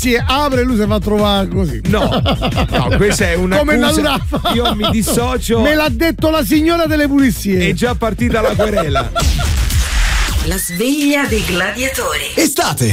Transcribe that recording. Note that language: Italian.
pulizie, apre e lui si fa trovare così. No, questa è una come accusa. Io mi dissocio. Me l'ha detto la signora delle pulizie. È già partita la querela. La sveglia dei gladiatori. Estate,